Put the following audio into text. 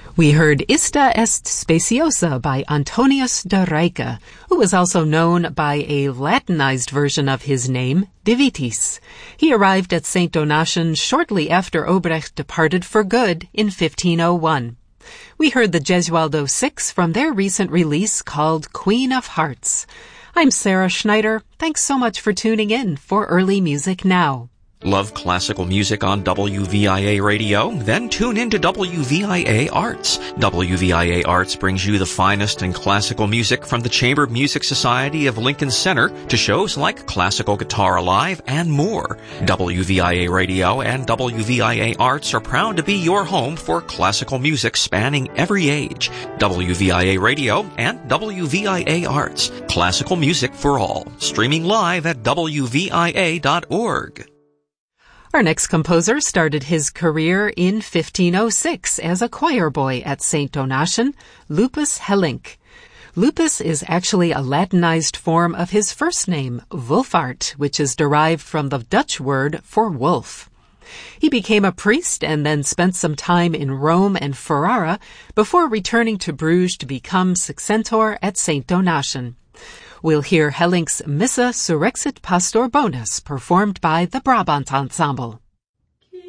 We heard Ista est Speciosa by Antonius de Rijke, who was also known by a Latinized version of his name, De Vitis. He arrived at St. Donatian shortly after Obrecht departed for good in 1501. We heard the Gesualdo Six from their recent release called Queen of Hearts. I'm Sarah Schneider. Thanks so much for tuning in for Early Music Now. Love classical music on WVIA radio? Then tune in to WVIA Arts. WVIA Arts brings you the finest in classical music from the Chamber Music Society of Lincoln Center to shows like Classical Guitar Alive and more. WVIA Radio and WVIA Arts are proud to be your home for classical music spanning every age. WVIA Radio and WVIA Arts. Classical music for all. Streaming live at WVIA.org. Our next composer started his career in 1506 as a choir boy at St. Donatian, Lupus Hellink. Lupus is actually a Latinized form of his first name, Wolfart, which is derived from the Dutch word for wolf. He became a priest and then spent some time in Rome and Ferrara before returning to Bruges to become successor at St. Donatian. We'll hear Hellink's Missa Surrexit Pastor Bonus performed by the Brabant Ensemble.